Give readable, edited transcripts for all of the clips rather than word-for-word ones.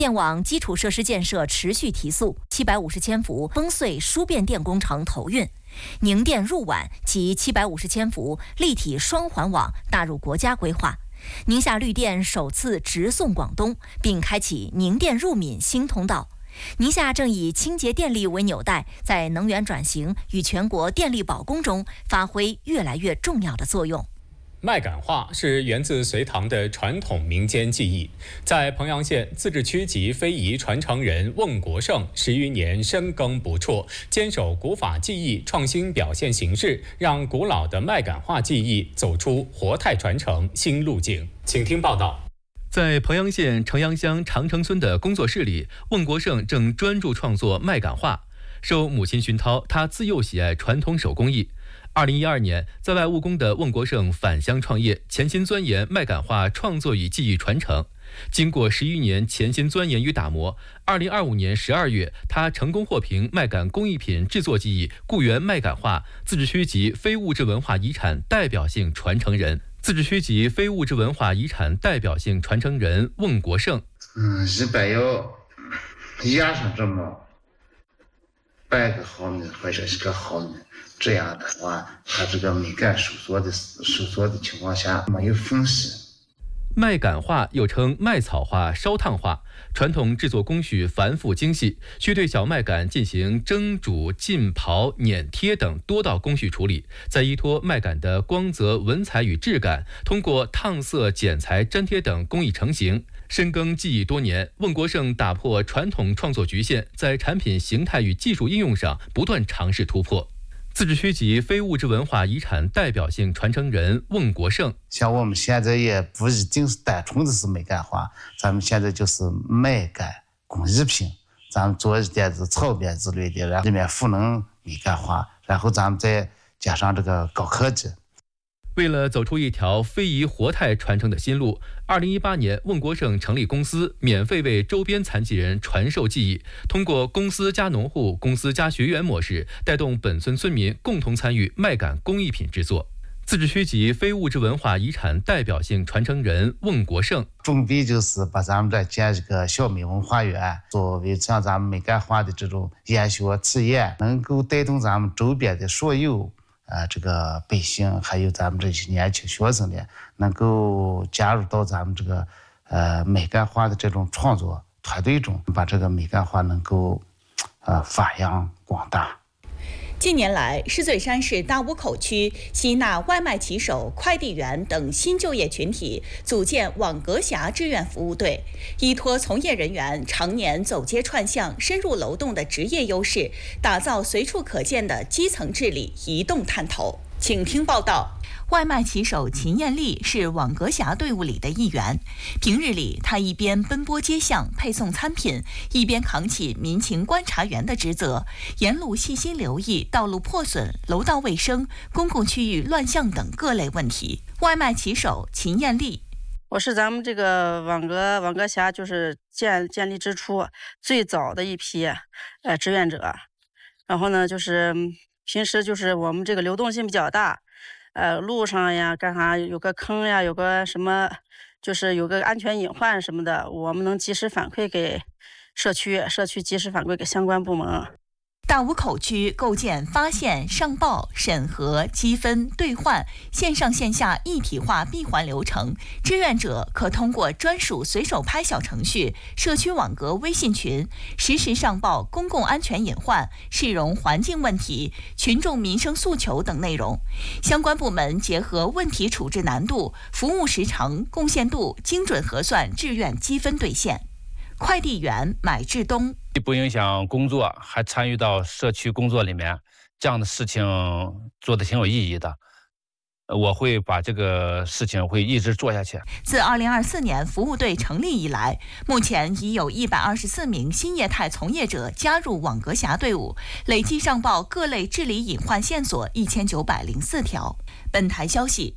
电网基础设施建设持续提速，750千伏丰穗输变电工程投运，宁电入皖及750千伏立体双环网纳入国家规划。宁夏绿电首次直送广东，并开启宁电入闽新通道。宁夏正以清洁电力为纽带，在能源转型与全国电力保供中发挥越来越重要的作用。 麦秆画是源自隋唐的传统民间技艺，在彭阳县自治区级非遗传承人孟国胜10余年深耕不辍，坚守古法技艺创新表现形式，让古老的麦秆画技艺走出活态传承新路径。请听报道。 在彭阳县城阳乡长城村的工作室里，孟国胜正专注创作麦秆画。受母亲熏陶，他自幼喜爱传统手工艺。2012年，在外务工的孟国胜返乡创业，潜心钻研麦秆画创作与技艺传承。经过11年潜心钻研与打磨，2025年12月，他成功获评麦秆工艺品制作技艺固原麦秆画自治区级非物质文化遗产代表性传承人。自治区级非物质文化遗产代表性传承人孟国胜。 一般要压上这么半个毫米或者1个毫米，这样的话，它这个麦秆收缩的情况下没有缝隙。 麦秆画又称麦草画、烧烫画，传统制作工序繁复精细，需对小麦秆进行蒸、煮、浸、刨、碾、贴等多道工序处理，再依托麦秆的光泽、纹彩与质感，通过烫色、剪裁、粘贴等工艺成型。深耕技艺多年，孟国胜打破传统创作局限，在产品形态与技术应用上不断尝试突破。自治区级非物质文化遗产代表性传承人孟国胜。 像我们现在也不一定是单纯的是麦秆画，咱们现在就是麦秆工艺品，咱们做一点子草编之类的，然后里面赋能麦秆画，然后咱们再加上这个高科技。 为了走出一条非遗活态传承的新路，2018年，孟国胜成立公司，免费为周边残疾人传授技艺，通过公司加农户、公司加学员模式，带动本村村民共同参与麦秆工艺品制作。自治区级非物质文化遗产代表性传承人孟国胜。 准备就是把咱们这建一个小麦文化园，作为像咱们麦秆画的这种研学体验，能够带动咱们周边的所有这个百姓，还有咱们这些年轻学生呢，能够加入到咱们这个麦秆画的这种创作团队中，把这个麦秆画能够发扬光大。 近年来，石嘴山市大坞口区吸纳外卖骑手、快递员等新就业群体，组建网格峡志愿服务队，依托从业人员常年走街串巷、深入楼栋的职业优势，打造随处可见的基层治理移动探头。请听报道。外卖骑手秦艳丽是网格峡队伍里的一员。平日里，她一边奔波街巷配送餐品，一边扛起民情观察员的职责，沿路细心留意道路破损、楼道卫生、公共区域乱象等各类问题。外卖骑手秦艳丽： 我是咱们这个网格峡就是建立之初最早的一批志愿者。然后呢，就是平时就是我们这个流动性比较大。路上呀，干啥有个坑呀，有个什么，就是有个安全隐患什么的，我们能及时反馈给社区及时反馈给相关部门。 大坞口区构建发现、上报、审核、积分、兑换线上线下一体化闭环流程，志愿者可通过专属随手拍小程序、社区网格微信群，实时上报公共安全隐患、市容环境问题、群众民生诉求等内容。相关部门结合问题处置难度、服务时长、贡献度，精准核算志愿积分兑现。快递员买志东： 不影响工作，还参与到社区工作里面，这样的事情做得挺有意义的。我会把这个事情会一直做下去。 自2024年服务队成立以来，目前已有124名新业态从业者加入网格峡队伍，累计上报各类治理隐患线索1904条。本台消息。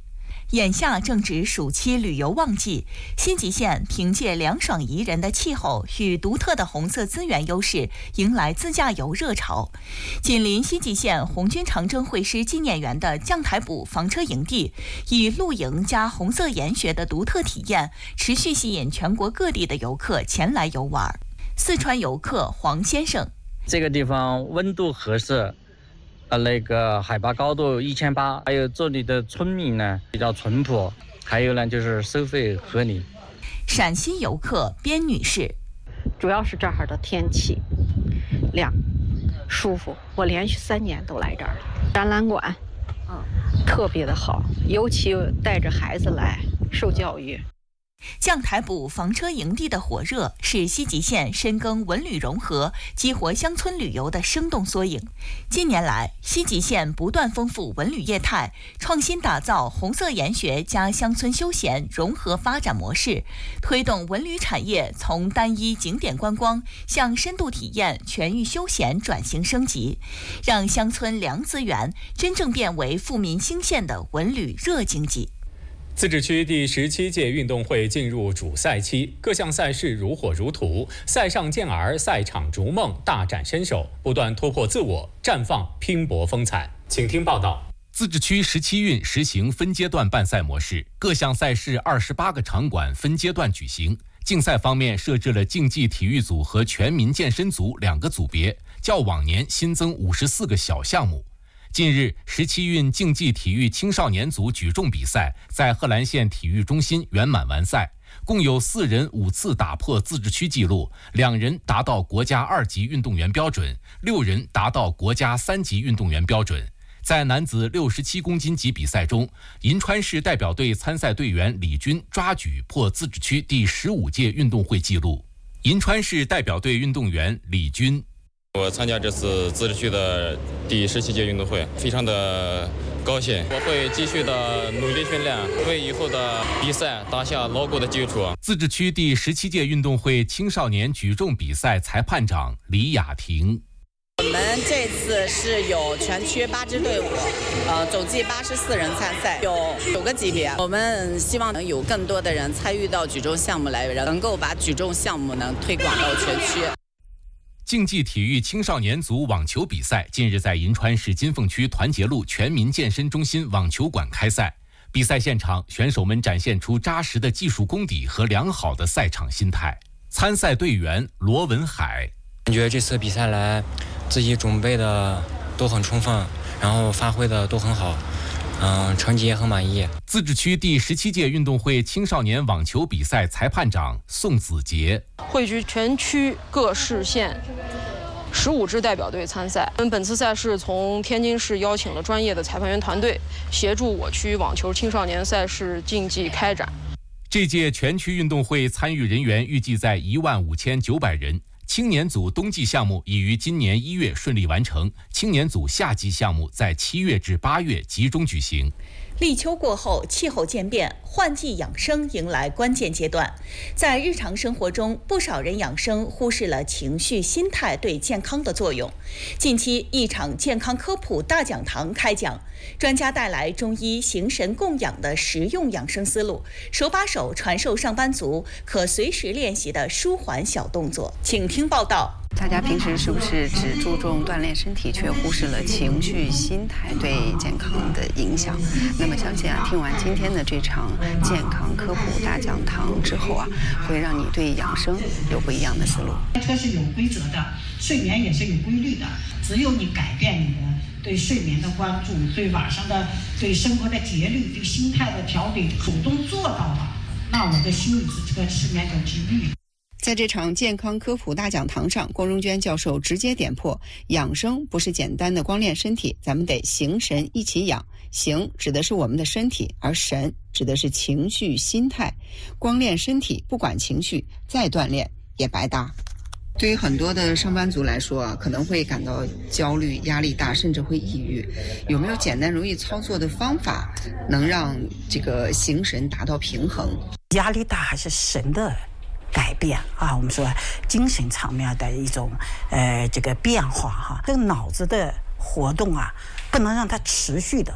眼下正值暑期旅游旺季，新集县凭借凉爽宜人的气候与独特的红色资源优势，迎来自驾游热潮。紧邻新集县红军长征会师纪念园的将台堡房车营地，以露营加红色研学的独特体验，持续吸引全国各地的游客前来游玩。四川游客黄先生： 这个地方温度合适。那个海拔高度1800，还有这里的村民呢比较淳朴，还有呢就是收费合理。 陕西游客边女士： 主要是这儿的天气凉舒服，我连续3年都来这儿了。展览馆，特别的好，尤其带着孩子来受教育。 将台堡房车营地的火热是西集县深耕文旅融合、激活乡村旅游的生动缩影。近年来，西集县不断丰富文旅业态，创新打造红色研学加乡村休闲融合发展模式，推动文旅产业从单一景点观光向深度体验、全域休闲转型升级，让乡村凉资源真正变为富民兴县的文旅热经济。 自治区第17届运动会进入主赛期，各项赛事如火如荼，赛上健儿，赛场逐梦，大展身手，不断突破自我，绽放拼搏风采。请听报道。 自治区17运实行分阶段办赛模式，各项赛事28个场馆分阶段举行。竞赛方面设置了竞技体育组和全民健身组2个组别，较往年新增54个小项目。近日，17运竞技体育青少年组举重比赛在贺兰县体育中心圆满完赛，共有4人5次打破自治区纪录，2人达到国家2级运动员标准，6人达到国家3级运动员标准。在男子67公斤级比赛中，银川市代表队参赛队员李军抓举破自治区第15届运动会纪录。银川市代表队运动员李军： 我参加这次自治区的第17届运动会，非常的高兴。我会继续的努力训练，为以后的比赛打下牢固的基础。 自治区第17届运动会青少年举重比赛裁判长李雅婷： 我们这次是有全区8支队伍，总计84人参赛，有9个级别。我们希望能有更多的人参与到举重项目来，能够把举重项目能推广到全区。 竞技体育青少年组网球比赛近日在银川市金凤区团结路全民健身中心网球馆开赛。比赛现场，选手们展现出扎实的技术功底和良好的赛场心态。参赛队员罗文海： 感觉这次比赛来，自己准备的都很充分，然后发挥的都很好，成绩也很满意。 自治区第17届运动会青少年网球比赛裁判长宋子杰： 汇聚全区各市县15支代表队参赛。本次赛事从天津市邀请了专业的裁判员团队，协助我区网球青少年赛事竞技开展。 这届全区运动会参与人员预计在15900人。青年组冬季项目已于今年1月顺利完成，青年组夏季项目在7月至8月集中举行。 立秋过后，气候渐变，换季养生迎来关键阶段。在日常生活中，不少人养生忽视了情绪、心态对健康的作用。近期，一场健康科普大讲堂开讲，专家带来中医形神供养的实用养生思路，手把手传授上班族可随时练习的舒缓小动作。请听报道。 大家平时是不是只注重锻炼身体，却忽视了情绪、心态对健康的影响？那么相信听完今天的这场健康科普大讲堂之后会让你对养生有不一样的思路。 这是有规则的，睡眠也是有规律的。只有你改变你的对睡眠的关注，对晚上的对生活的节律，对心态的调理，主动做到了，那我的心理这个失眠就治愈了。 在这场健康科普大讲堂上，郭荣娟教授直接点破，养生不是简单的光练身体，咱们得形神一起养。形指的是我们的身体，而神指的是情绪、心态。光练身体不管情绪，再锻炼也白搭。对于很多的上班族来说可能会感到焦虑、压力大，甚至会抑郁。有没有简单容易操作的方法，能让这个形神达到平衡？ 压力大还是神的改变我们说精神层面的一种这个变化这个脑子的活动不能让它持续的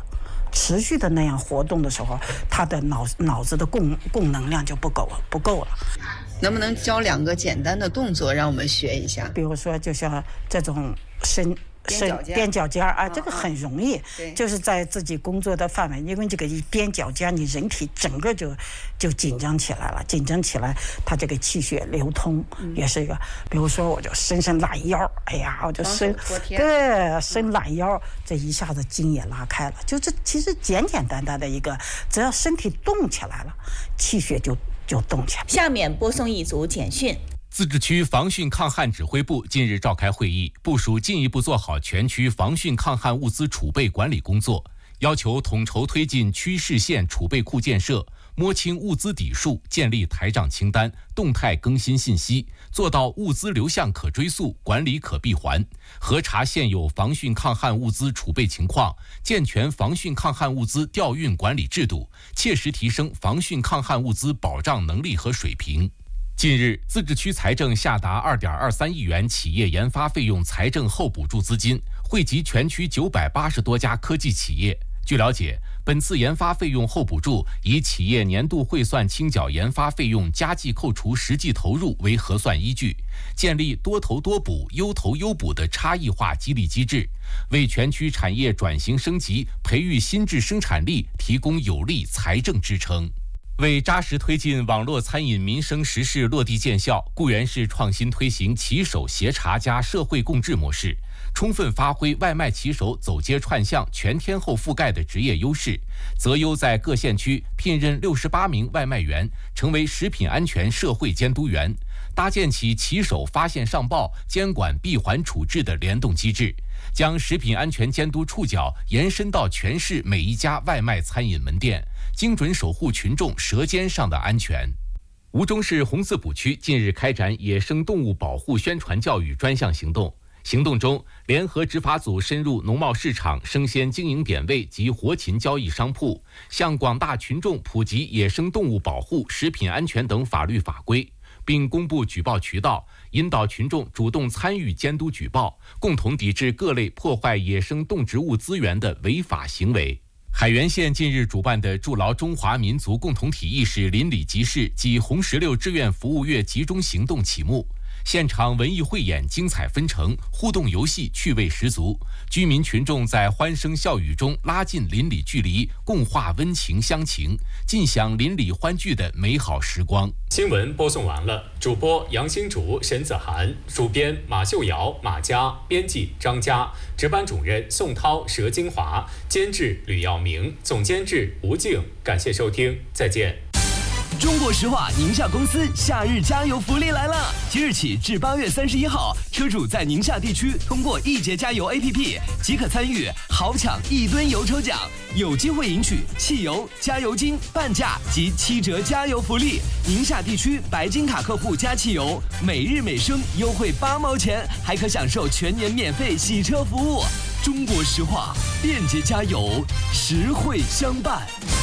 持续的那样活动的时候，他的脑子的供能量就不够了。 能不能教2个简单的动作让我们学一下？ 比如说，就像这种踮脚尖啊，这个很容易，就是在自己工作的范围，因为这个一踮脚尖，你人体整个就紧张起来了，紧张起来，它这个气血流通也是一个。比如说，我就伸懒腰，哎呀，我就伸懒腰，这一下子筋也拉开了。就这其实简单的一个，只要身体动起来了，气血就动起来。 下面播送一组简讯。 自治区防汛抗旱指挥部近日召开会议，部署进一步做好全区防汛抗旱物资储备管理工作，要求统筹推进区市县储备库建设，摸清物资底数，建立台账清单，动态更新信息，做到物资流向可追溯，管理可闭环，核查现有防汛抗旱物资储备情况，健全防汛抗旱物资调运管理制度，切实提升防汛抗旱物资保障能力和水平。近日，自治区财政下达2.23亿元企业研发费用财政后补助资金，惠及全区980多家科技企业。据了解，本次研发费用后补助以企业年度汇算清缴研发费用加计扣除实际投入为核算依据，建立多投多补、优投优补的差异化激励机制，为全区产业转型升级、培育新质生产力提供有力财政支撑。为扎实推进网络餐饮民生实事落地见效，固原市创新推行骑手协查加社会共治模式，充分发挥外卖骑手走街串巷全天候覆盖的职业优势，择优在各县区聘任68名外卖员，成为食品安全社会监督员，搭建起骑手发现上报、监管闭环处置的联动机制，将食品安全监督触角延伸到全市每一家外卖餐饮门店，精准守护群众舌尖上的安全。吴忠市红四堡区近日开展野生动物保护宣传教育专项行动。行动中，联合执法组深入农贸市场、生鲜经营点位及活禽交易商铺，向广大群众普及野生动物保护、食品安全等法律法规，并公布举报渠道，引导群众主动参与监督举报，共同抵制各类破坏野生动植物资源的违法行为。海原县近日主办的筑牢中华民族共同体意识邻里集市暨红石榴志愿服务月集中行动启幕，现场文艺汇演精彩纷呈，互动游戏趣味十足，居民群众在欢声笑语中拉近邻里距离，共话温情乡情，尽享邻里欢聚的美好时光。 新闻播送完了，主播杨新竹、沈子涵，主编马秀瑶、马佳，编辑张佳，值班主任宋涛、佘金华，监制吕耀明，总监制吴静。感谢收听，再见。 中国石化宁夏公司夏日加油福利来了！即日起至8月31号，车主在宁夏地区通过易捷加油 APP 即可参与豪抢1吨油抽奖，有机会赢取汽油、加油金、半价及7折加油福利。宁夏地区白金卡客户加汽油，每日每升优惠8毛钱，还可享受全年免费洗车服务。中国石化，便捷加油，实惠相伴。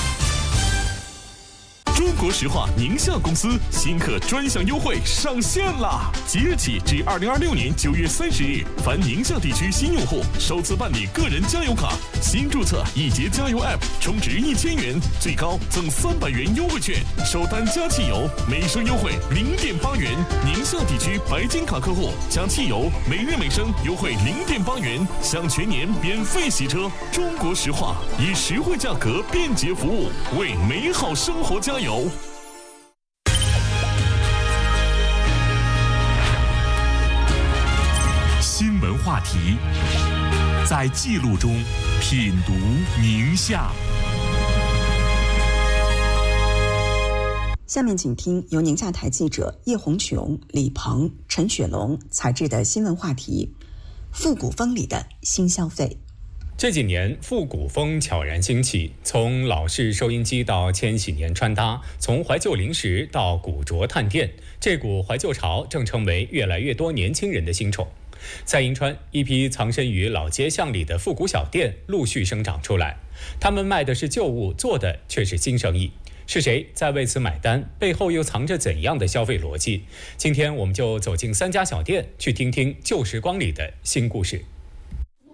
中国石化宁夏公司新客专享优惠上线啦！即日起至2026年9月30日，凡宁夏地区新用户首次办理个人加油卡，新注册易捷加油 App， 充值1000元，最高赠300元优惠券，首单加汽油每升优惠0.8元。宁夏地区白金卡客户加汽油每日每升优惠0.8元，享全年免费洗车。中国石化以实惠价格、便捷服务，为美好生活加油。 新闻话题，在记录中品读宁夏。 下面请听由宁夏台记者叶红琼、李鹏、陈雪龙采制的新闻话题：复古风里的新消费。 这几年复古风悄然兴起，从老式收音机到千禧年穿搭，从怀旧零食到古着探店，这股怀旧潮正成为越来越多年轻人的新宠。在银川，一批藏身于老街巷里的复古小店陆续生长出来，他们卖的是旧物，做的却是新生意。是谁在为此买单？背后又藏着怎样的消费逻辑？今天我们就走进3家小店，去听听旧时光里的新故事。